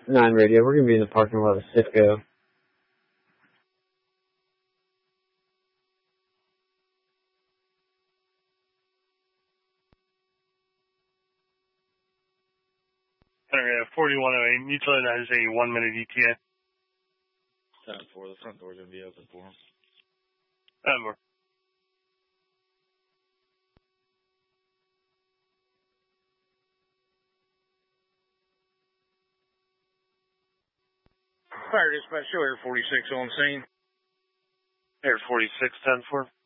9 radio, we're going to be in the parking lot of Citgo. Area 4108, utility that is a 1-minute ETA. 10-4, the front door's going to be open for him. 10-4. Fire dispatch, show Air 46 on scene. Air 46, 10-4.